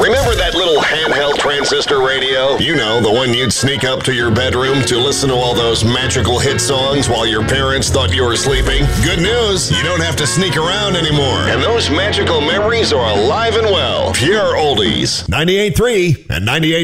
Remember that little handheld transistor radio? You know, the one you'd sneak up to your bedroom to listen to all those magical hit songs while your parents thought you were sleeping? Good news, you don't have to sneak around anymore. And those magical memories are alive and well. Pure oldies. 98.3 and 98.